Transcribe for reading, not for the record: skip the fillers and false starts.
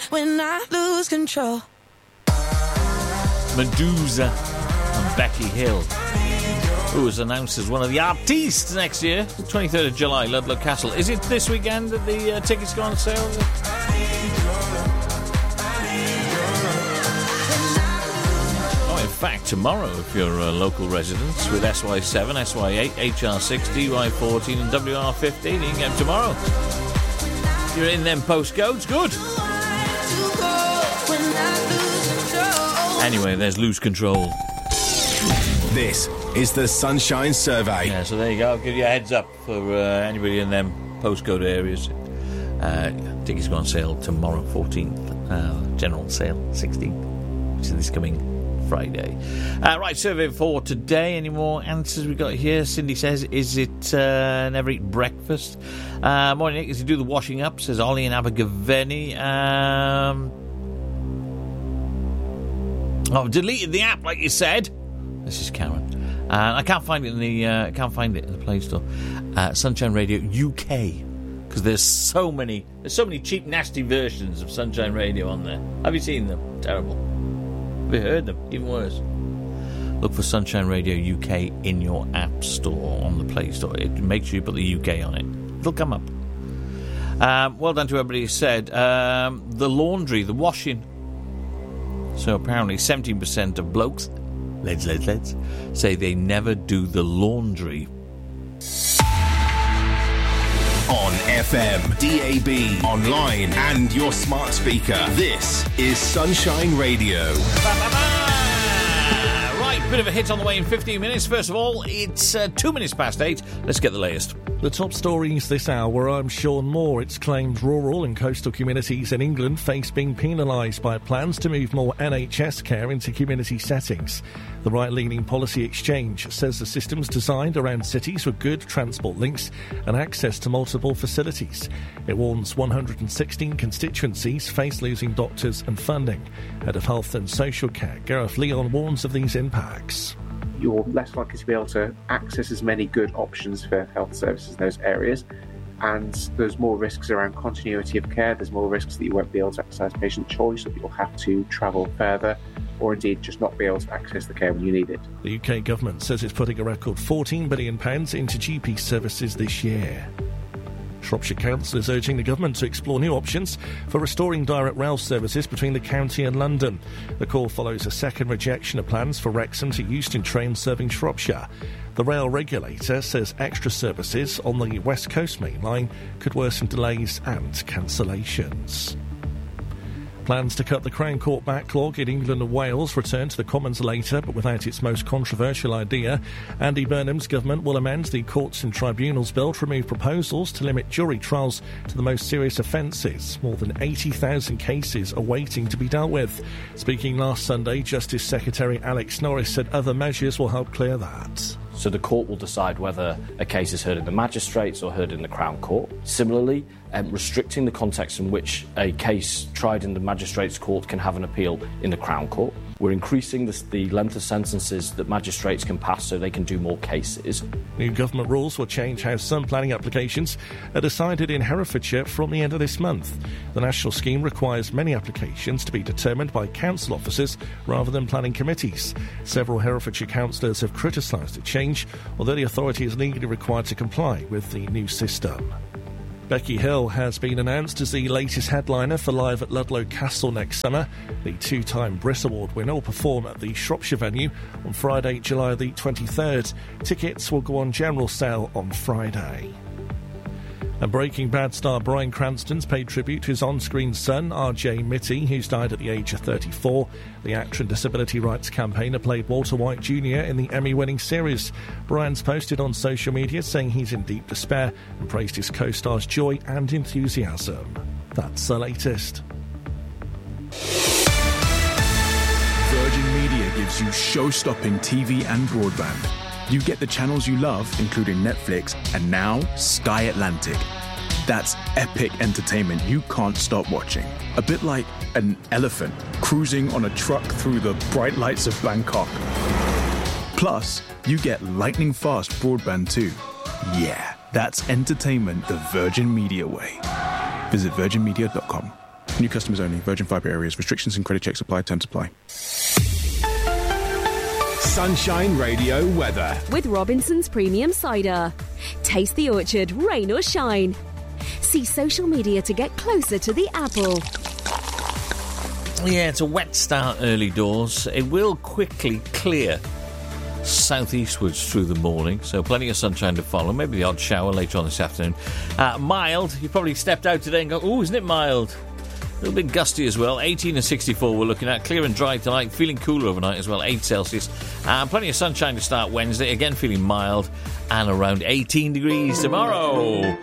when I lose control. Medusa and Becky Hill, who was announced as one of the artistes next year, the 23rd of July, Ludlow Castle. Is it this weekend that the tickets go on sale? Oh, in fact, tomorrow, if you're local residents with SY7, SY8, HR6, DY14 and WR15, you can get them tomorrow. You're in them postcodes, good. Anyway, there's Lose Control. This is the Sunshine Survey. Yeah, so there you go. I'll give you a heads up for anybody in them postcode areas. Tickets go on sale tomorrow, 14th. General sale, 16th, which is this coming Friday. Right, survey for today. Any more answers we got here? Cindy says, is it never eat breakfast? Morning, Nick. Is he do the washing up? Says Ollie in Abergavenny. I've deleted the app, like you said. This is Karen. I can't find it in the Play Store. Sunshine Radio UK, because there's so many cheap, nasty versions of Sunshine Radio on there. Have you seen them? Terrible. Have you heard them? Even worse. Look for Sunshine Radio UK in your app store on the Play Store. Make sure you put the UK on it. It'll come up. Well done to everybody who said the laundry, the washing. So apparently 17% of blokes, lads, say they never do the laundry. On FM, DAB, online, and your smart speaker. This is Sunshine Radio. Right, bit of a hit on the way in 15 minutes. First of all, it's 2 minutes past 8. Let's get the latest. The top stories this hour. I'm Sean Moore. It's claimed rural and coastal communities in England face being penalised by plans to move more NHS care into community settings. The right-leaning Policy Exchange says the system's designed around cities with good transport links and access to multiple facilities. It warns 116 constituencies face losing doctors and funding. Head of Health and Social Care, Gareth Leon, warns of these impacts. You're less likely to be able to access as many good options for health services in those areas, and there's more risks around continuity of care. There's more risks that you won't be able to exercise patient choice, that you'll have to travel further, or indeed just not be able to access the care when you need it. The UK government says it's putting a record £14 billion into GP services this year. Shropshire Council is urging the government to explore new options for restoring direct rail services between the county and London. The call follows a second rejection of plans for Wrexham to Euston trains serving Shropshire. The rail regulator says extra services on the West Coast Main Line could worsen delays and cancellations. Plans to cut the Crown Court backlog in England and Wales return to the Commons later, but without its most controversial idea. Andy Burnham's government will amend the Courts and Tribunals Bill to remove proposals to limit jury trials to the most serious offences. More than 80,000 cases are waiting to be dealt with. Speaking last Sunday, Justice Secretary Alex Norris said other measures will help clear that. So the court will decide whether a case is heard in the magistrates or heard in the Crown Court. Similarly, restricting the context in which a case tried in the magistrates' court can have an appeal in the Crown Court. We're increasing the length of sentences that magistrates can pass so they can do more cases. New government rules will change how some planning applications are decided in Herefordshire from the end of this month. The national scheme requires many applications to be determined by council officers rather than planning committees. Several Herefordshire councillors have criticised the change, although the authority is legally required to comply with the new system. Becky Hill has been announced as the latest headliner for Live at Ludlow Castle next summer. The two-time Brit Award winner will perform at the Shropshire venue on Friday, July the 23rd. Tickets will go on general sale on Friday. And Breaking Bad star Bryan Cranston's paid tribute to his on-screen son, R.J. Mitty, who's died at the age of 34. The actor and disability rights campaigner played Walter White Jr. in the Emmy-winning series. Bryan's posted on social media saying he's in deep despair and praised his co-star's joy and enthusiasm. That's the latest. Virgin Media gives you show-stopping TV and broadband. You get the channels you love, including Netflix, and now Sky Atlantic. That's epic entertainment you can't stop watching. A bit like an elephant cruising on a truck through the bright lights of Bangkok. Plus, you get lightning-fast broadband too. Yeah, that's entertainment the Virgin Media way. Visit virginmedia.com. New customers only. Virgin Fibre areas. Restrictions and credit checks apply. Terms apply. Sunshine Radio weather. With Robinson's Premium Cider. Taste the orchard, rain or shine. See social media to get closer to the apple. Yeah, it's a wet start early doors. It will quickly clear southeastwards through the morning, so plenty of sunshine to follow. Maybe the odd shower later on this afternoon. Mild. You probably stepped out today and go, "Ooh, isn't it mild?" A little bit gusty as well. 18 and 64 we're looking at. Clear and dry tonight. Feeling cooler overnight as well. 8 Celsius. Plenty of sunshine to start Wednesday. Again, feeling mild. And around 18 degrees tomorrow.